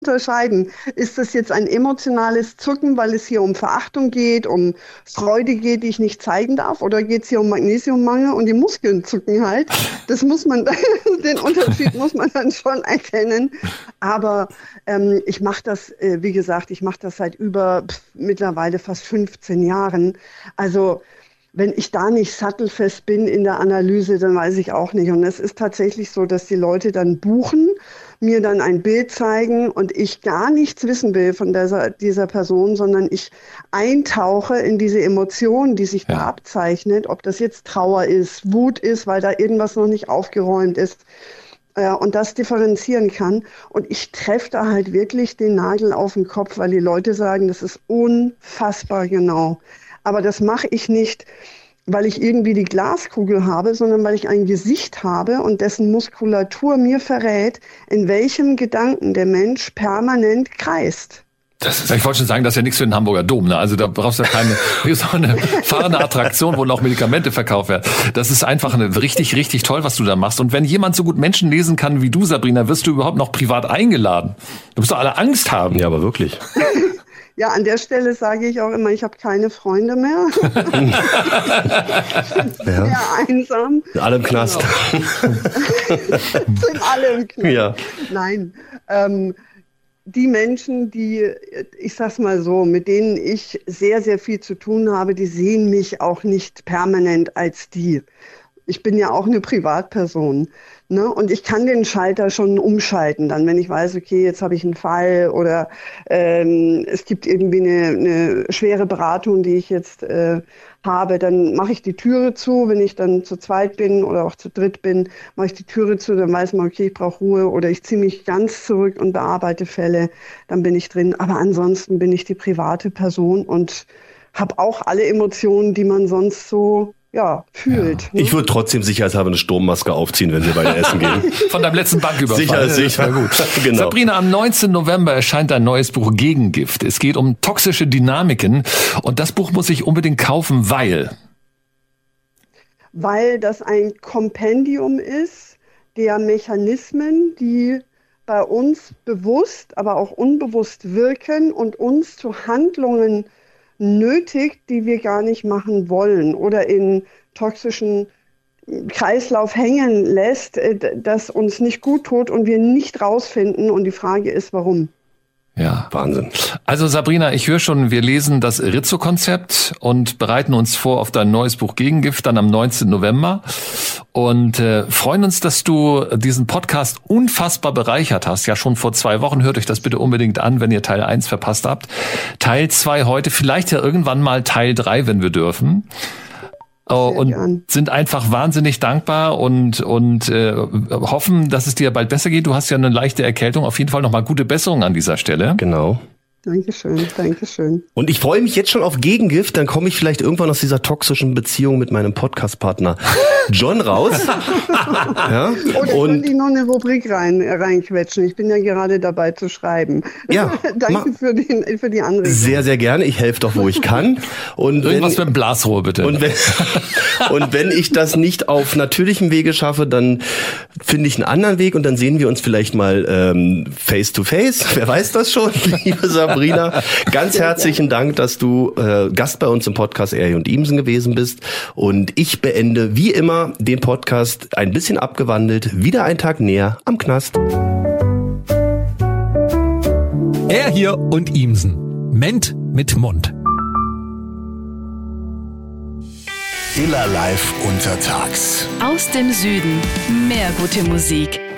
unterscheiden. Ist das jetzt ein emotionales Zucken, weil es hier um Verachtung geht, um Freude geht, die ich nicht zeigen darf? Oder geht es hier um Magnesiummangel und die Muskeln zucken halt? Das muss man, den Unterschied muss man dann schon erkennen. Aber ich mache das, wie gesagt, ich mache das seit mittlerweile fast 15 Jahren. Also wenn ich da nicht sattelfest bin in der Analyse, dann weiß ich auch nicht. Und es ist tatsächlich so, dass die Leute dann buchen, mir dann ein Bild zeigen und ich gar nichts wissen will von dieser Person, sondern ich eintauche in diese Emotion, die sich da abzeichnet, ob das jetzt Trauer ist, Wut ist, weil da irgendwas noch nicht aufgeräumt ist. Und das differenzieren kann. Und ich treffe da halt wirklich den Nagel auf den Kopf, weil die Leute sagen, das ist unfassbar genau. Aber das mache ich nicht, weil ich irgendwie die Glaskugel habe, sondern weil ich ein Gesicht habe und dessen Muskulatur mir verrät, in welchem Gedanken der Mensch permanent kreist. Ich wollte schon sagen, das ist ja nichts für den Hamburger Dom, ne? Also da brauchst du ja keine, so eine fahrende Attraktion, wo noch Medikamente verkauft werden. Das ist einfach richtig, richtig toll, was du da machst. Und wenn jemand so gut Menschen lesen kann wie du, Sabrina, wirst du überhaupt noch privat eingeladen? Du musst doch alle Angst haben. Ja, aber wirklich. Ja, an der Stelle sage ich auch immer, ich habe keine Freunde mehr. Sehr einsam. Alle im Knast. Sind alle im Knast. Ja. Nein, die Menschen, die, ich sag's mal so, mit denen ich sehr, sehr viel zu tun habe, die sehen mich auch nicht permanent als die. Ich bin ja auch eine Privatperson, ne? Und ich kann den Schalter schon umschalten, dann, wenn ich weiß, okay, jetzt habe ich einen Fall oder es gibt irgendwie eine schwere Beratung, die ich jetzt habe, dann mache ich die Türe zu. Wenn ich dann zu zweit bin oder auch zu dritt bin, mache ich die Türe zu, dann weiß man, okay, ich brauche Ruhe oder ich ziehe mich ganz zurück und bearbeite Fälle, dann bin ich drin. Aber ansonsten bin ich die private Person und habe auch alle Emotionen, die man sonst so fühlt. Ja. Ich würde trotzdem sicherheitshalber eine Sturmmaske aufziehen, wenn wir beide essen gehen. Von deinem letzten Banküberfall. Sicher. Gut. Genau. Sabrina, am 19. November erscheint dein neues Buch Gegengift. Es geht um toxische Dynamiken und das Buch muss ich unbedingt kaufen, weil das ein Kompendium ist der Mechanismen, die bei uns bewusst, aber auch unbewusst wirken und uns zu Handlungen nötigt, die wir gar nicht machen wollen oder in toxischen Kreislauf hängen lässt, das uns nicht gut tut und wir nicht rausfinden. Und die Frage ist, warum? Ja, Wahnsinn. Also Sabrina, ich höre schon, wir lesen das Rizzo-Konzept und bereiten uns vor auf dein neues Buch Gegengift, dann am 19. November und freuen uns, dass du diesen Podcast unfassbar bereichert hast. Ja, schon vor 2 Wochen. Hört euch das bitte unbedingt an, wenn ihr Teil 1 verpasst habt. Teil 2 heute, vielleicht ja irgendwann mal Teil 3, wenn wir dürfen. Und sind einfach wahnsinnig dankbar und hoffen, dass es dir bald besser geht. Du hast ja eine leichte Erkältung. Auf jeden Fall nochmal gute Besserung an dieser Stelle. Genau. Dankeschön. Und ich freue mich jetzt schon auf Gegengift. Dann komme ich vielleicht irgendwann aus dieser toxischen Beziehung mit meinem Podcast-Partner John raus. Ja? Oder könnte ich noch eine Rubrik reinquetschen? Ich bin ja gerade dabei zu schreiben. Ja. Danke für die Anregung. Sehr, sehr gerne. Ich helfe doch, wo ich kann. Und irgendwas mit dem Blasrohr, bitte. Und wenn ich das nicht auf natürlichem Wege schaffe, dann finde ich einen anderen Weg und dann sehen wir uns vielleicht mal face to face. Wer weiß das schon, liebe Sabrina. Ganz herzlichen Dank, dass du Gast bei uns im Podcast Erich und Iemsen gewesen bist. Und ich beende wie immer den Podcast ein bisschen abgewandelt, wieder einen Tag näher am Knast. Er hier und Iemsen. Ment mit Mund. Iller Live untertags. Aus dem Süden. Mehr gute Musik.